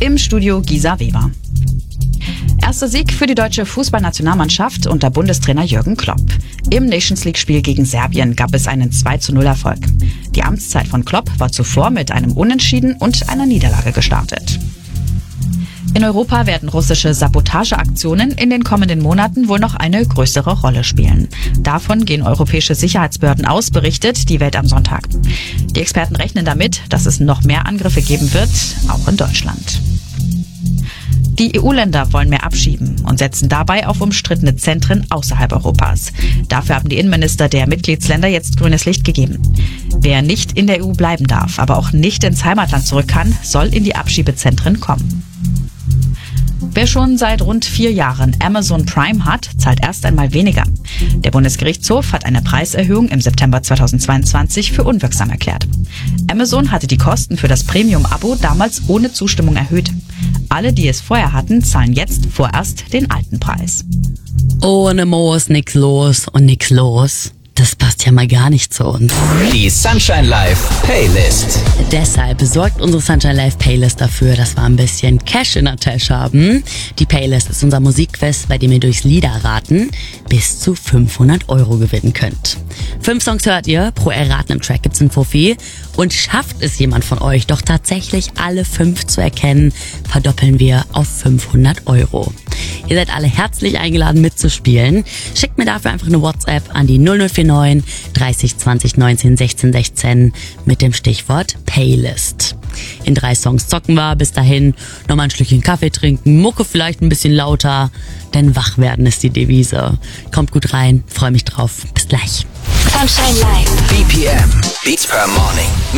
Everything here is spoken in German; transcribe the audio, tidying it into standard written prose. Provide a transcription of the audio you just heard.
Im Studio Gisa Weber. Erster Sieg für die deutsche Fußballnationalmannschaft unter Bundestrainer Jürgen Klopp. Im Nations-League-Spiel gegen Serbien gab es einen 2:0-Erfolg. Die Amtszeit von Klopp war zuvor mit einem Unentschieden und einer Niederlage gestartet. In Europa werden russische Sabotageaktionen in den kommenden Monaten wohl noch eine größere Rolle spielen. Davon gehen europäische Sicherheitsbehörden aus, berichtet die Welt am Sonntag. Die Experten rechnen damit, dass es noch mehr Angriffe geben wird, auch in Deutschland. Die EU-Länder wollen mehr abschieben und setzen dabei auf umstrittene Zentren außerhalb Europas. Dafür haben die Innenminister der Mitgliedsländer jetzt grünes Licht gegeben. Wer nicht in der EU bleiben darf, aber auch nicht ins Heimatland zurück kann, soll in die Abschiebezentren kommen. Wer schon seit rund 4 Jahren Amazon Prime hat, zahlt erst einmal weniger. Der Bundesgerichtshof hat eine Preiserhöhung im September 2022 für unwirksam erklärt. Amazon hatte die Kosten für das Premium-Abo damals ohne Zustimmung erhöht. Alle, die es vorher hatten, zahlen jetzt vorerst den alten Preis. Ohne Moos nix los und nix los. Das passt ja mal gar nicht zu uns. Die Sunshine Live Playlist. Deshalb sorgt unsere Sunshine Live Playlist dafür, dass wir ein bisschen Cash in der Tasche haben. Die Playlist ist unser Musikquiz, bei dem ihr durchs Liederraten bis zu 500 € gewinnen könnt. 5 Songs hört ihr, pro erratenem Track gibt's ein Fuffi. Und schafft es jemand von euch doch tatsächlich alle 5 zu erkennen, verdoppeln wir auf 500 €. Ihr seid alle herzlich eingeladen mitzuspielen. Schickt mir dafür einfach eine WhatsApp an die 0049 30 20 19 16 16 mit dem Stichwort Playlist. In 3 Songs zocken wir, bis dahin nochmal ein Schlückchen Kaffee trinken, Mucke vielleicht ein bisschen lauter, denn wach werden ist die Devise. Kommt gut rein, freue mich drauf. Bis gleich. Sunshine Live. BPM. Beats per Morning.